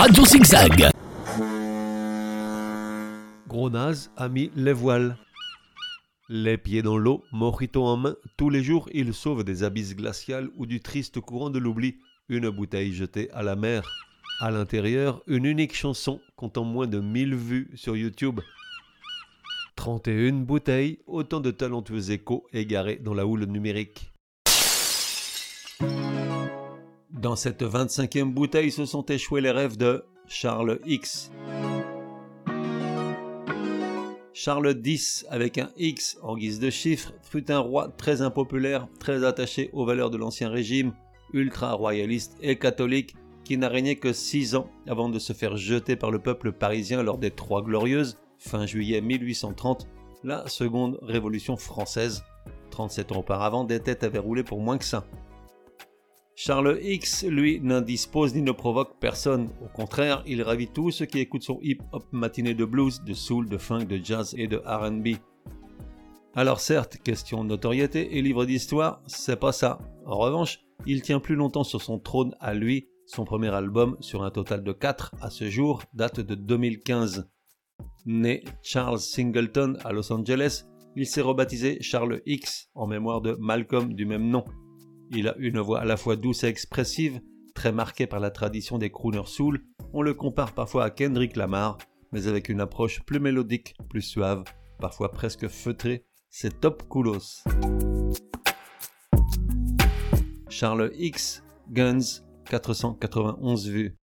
Radio Zigzag. Gros naze a mis les voiles. Les pieds dans l'eau, mojito en main, tous les jours il sauve des abysses glaciales ou du triste courant de l'oubli, une bouteille jetée à la mer. À l'intérieur, une unique chanson comptant moins de 1000 vues sur YouTube. 31 bouteilles, autant de talentueux échos égarés dans la houle numérique. Dans cette 25e bouteille se sont échoués les rêves de Charles X. Charles X, avec un X en guise de chiffre, fut un roi très impopulaire, très attaché aux valeurs de l'ancien régime, ultra-royaliste et catholique, qui n'a régné que 6 ans avant de se faire jeter par le peuple parisien lors des Trois Glorieuses, fin juillet 1830, la seconde révolution française. 37 ans auparavant, des têtes avaient roulé pour moins que ça. Charles X, lui, n'indispose ni ne provoque personne. Au contraire, il ravit tous ceux qui écoutent son hip-hop matiné de blues, de soul, de funk, de jazz et de R&B. Alors certes, question de notoriété et livre d'histoire, c'est pas ça. En revanche, il tient plus longtemps sur son trône à lui. Son premier album, sur un total de 4 à ce jour, date de 2015. Né Charles Singleton à Los Angeles, il s'est rebaptisé Charles X en mémoire de Malcolm du même nom. Il a une voix à la fois douce et expressive, très marquée par la tradition des crooners soul. On le compare parfois à Kendrick Lamar, mais avec une approche plus mélodique, plus suave, parfois presque feutrée. C'est top coolos. Charles X, Guns, 491 vues.